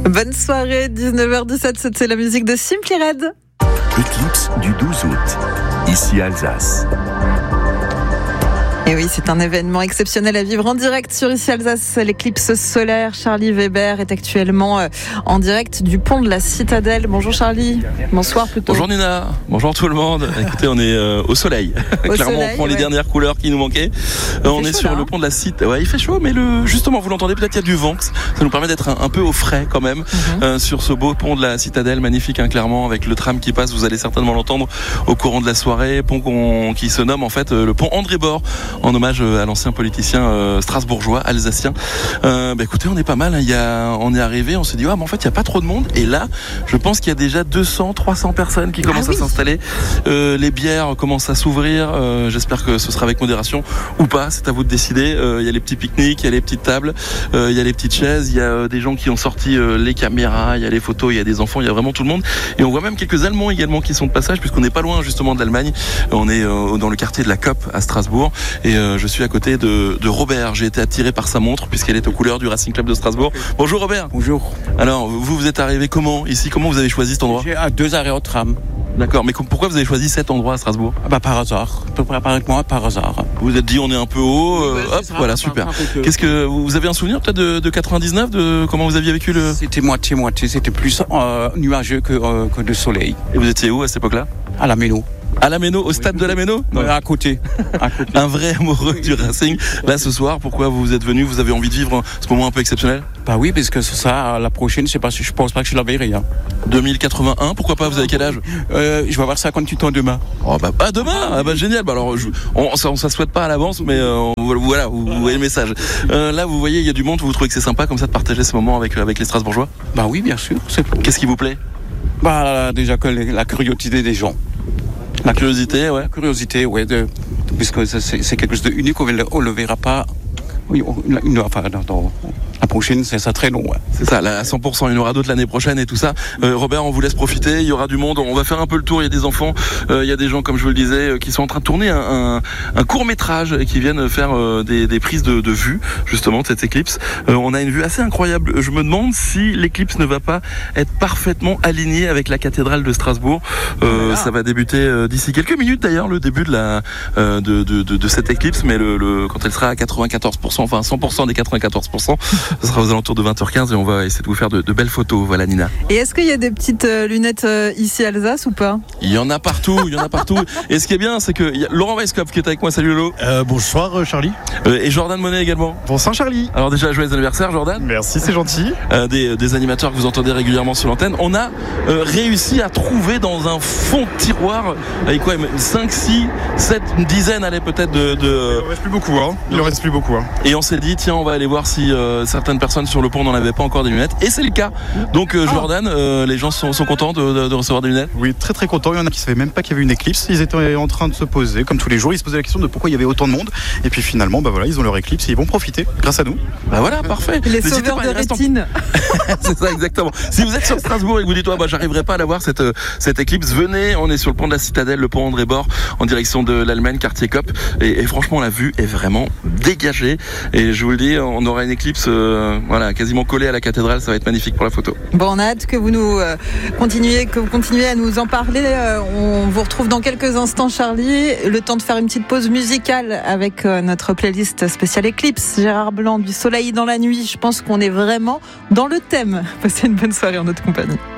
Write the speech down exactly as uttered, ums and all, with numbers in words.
Bonne soirée, dix-neuf heures dix-sept, c'est la musique de Simply Red. Éclipse du douze août, ici Alsace. Et oui, c'est un événement exceptionnel à vivre en direct sur Ici Alsace. L'éclipse solaire. Charlie Weber est actuellement en direct du pont de la Citadelle. Bonjour Charlie. Bonsoir plutôt. Bonjour Nina. Bonjour tout le monde. Écoutez, on est euh, au soleil. Au Clairement, soleil, on prend ouais. les dernières couleurs qui nous manquaient. Euh, on est chaud, sur là, le hein. pont de la Citadelle. Ouais, il fait chaud, mais le, justement, vous l'entendez, peut-être il y a du vent. Ça nous permet d'être un, un peu au frais quand même mm-hmm. euh, sur ce beau pont de la Citadelle, magnifique, hein, clairement, avec le tram qui passe. Vous allez certainement l'entendre au courant de la soirée. Pont qu'on, qui se nomme en fait euh, le pont André Bord, en hommage euh, à l'ancien politicien euh, strasbourgeois, alsacien. Euh, bah écoutez, on est pas mal. Hein. Il y a, on est arrivé, on s'est dit, ah, mais en fait, il y a pas trop de monde. Et là, je pense qu'il y a déjà deux cents, trois cents personnes qui commencent ah oui. à s'installer. Euh, les bières commencent à s'ouvrir. Euh, j'espère que ce sera avec modération ou pas. C'est à vous de décider. Euh, il y a les petits pique-niques, il y a les petites tables, euh, il y a les petites chaises, il y a euh, des gens qui ont sorti euh, les caméras, il y a les photos, il y a des enfants, il y a vraiment tout le monde. Et on voit même quelques Allemands également qui sont de passage, puisqu'on n'est pas loin justement de l'Allemagne. On est euh, dans le quartier de la C O P à Strasbourg. Et euh, je suis à côté de de Robert. J'ai été attiré par sa montre puisqu'elle est aux couleurs du Racing Club de Strasbourg. Bonjour Robert. Bonjour. Alors vous vous êtes arrivé comment ici? Comment vous avez choisi cet endroit? J'ai à deux arrêts au tram. D'accord, mais pourquoi vous avez choisi cet endroit à Strasbourg? Ah bah par hasard, apparemment par hasard. Vous vous êtes dit on est un peu haut, euh, ouais, hop, ça, voilà, super. Qu'est-ce que vous avez un souvenir peut-être de, de quatre-vingt-dix-neuf, de comment vous aviez vécu le? C'était moitié moitié, c'était plus euh, nuageux que, euh, que de soleil. Et vous étiez où à cette époque-là? À la Méno. À la Méno, au stade oui, de la Méno? Ouais, à côté. à côté. Un vrai amoureux du Racing. Là ce soir, pourquoi vous êtes venu? Vous avez envie de vivre ce moment un peu exceptionnel? Bah oui, parce que ça, la prochaine, je sais pas, je pense pas que je la verrai. Hein. deux mille quatre-vingt-un, pourquoi pas? Vous avez quel âge? euh, Je vais avoir cinquante-huit ans demain. Oh bah pas demain. Ah bah génial. Bah alors je, on, ça, on ça souhaite pas à l'avance, mais euh, voilà, vous, vous voyez le message. Euh, là, vous voyez, il y a du monde. Vous trouvez que c'est sympa comme ça de partager ce moment avec avec les Strasbourgeois? Bah oui, bien sûr. C'est... Qu'est-ce qui vous plaît? Bah déjà que les, la curiosité des gens. La curiosité, ouais. La curiosité, ouais, de, puisque c'est, c'est quelque chose de unique, on ne le verra pas. Oui, on, une, enfin, dans, dans la prochaine, c'est ça très long. Ouais. C'est ça, là, à cent pour cent. Il y en aura d'autres l'année prochaine et tout ça. Euh, Robert, on vous laisse profiter. Il y aura du monde. On va faire un peu le tour. Il y a des enfants. Euh, il y a des gens, comme je vous le disais, qui sont en train de tourner un, un, un court métrage et qui viennent faire euh, des, des prises de, de vue, justement, de cette éclipse. Euh, on a une vue assez incroyable. Je me demande si l'éclipse ne va pas être parfaitement alignée avec la cathédrale de Strasbourg. Euh, ah. Ça va débuter euh, d'ici quelques minutes, d'ailleurs, le début de la euh, de, de, de, de cette éclipse. Mais le, le, quand elle sera à quatre-vingt-quatorze pour cent, enfin cent pour cent des quatre-vingt-quatorze pour cent, ce sera aux alentours de vingt heures quinze et on va essayer de vous faire de, de belles photos. Voilà Nina. Et est-ce qu'il y a des petites euh, lunettes euh, ici à Alsace ou pas? Il y en a partout, il y en a partout. Et ce qui est bien, c'est que y a Laurent Weisskopf qui est avec moi. Salut Lolo. Euh, bonsoir Charlie. Euh, et Jordan Monet également. Bonsoir Charlie. Alors déjà, joyeux anniversaire Jordan. Merci, c'est gentil. Euh, des, des animateurs que vous entendez régulièrement sur l'antenne. On a euh, réussi à trouver dans un fond de tiroir, avec quoi, cinq, six, sept, une dizaine, allez peut-être de... de... Il en reste plus beaucoup, hein. Il en reste plus beaucoup, hein. Et on s'est dit, tiens, on va aller voir si euh, certaines personnes sur le pont n'en avaient pas encore des lunettes. Et c'est le cas. Donc euh, Jordan, euh, les gens sont, sont contents de, de, de recevoir des lunettes? Oui, très très contents. Il y en a qui ne savaient même pas qu'il y avait une éclipse. Ils étaient en train de se poser, comme tous les jours. Ils se posaient la question de pourquoi il y avait autant de monde. Et puis finalement, bah voilà, ils ont leur éclipse et ils vont profiter grâce à nous. Bah voilà, parfait. Les sauveurs de rétine. En... c'est ça, exactement. Si vous êtes sur Strasbourg et que vous dites, oh, bah, j'arriverai pas à la voir cette, cette éclipse, venez. On est sur le pont de la Citadelle, le pont André Bord, en direction de l'Allemagne, quartier C O P. Et, et franchement, la vue est vraiment dégagée. Et je vous le dis, on aura une éclipse, euh, voilà, quasiment collée à la cathédrale. Ça va être magnifique pour la photo. Bon, on a hâte que vous nous euh, continuez, que vous continuez à nous en parler. Euh, on vous retrouve dans quelques instants, Charlie. Le temps de faire une petite pause musicale avec euh, notre playlist spéciale Éclipse. Gérard Blanc, du soleil dans la nuit. Je pense qu'on est vraiment dans le thème. Passez une bonne soirée en notre compagnie.